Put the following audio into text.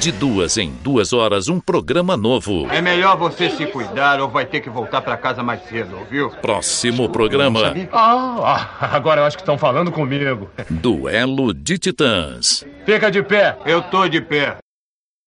De 2 em 2 horas, um programa novo. É melhor você se cuidar ou vai ter que voltar pra casa mais cedo, ouviu? Próximo programa. Agora eu acho que estão falando comigo. Duelo de Titãs. Fica de pé. Eu tô de pé.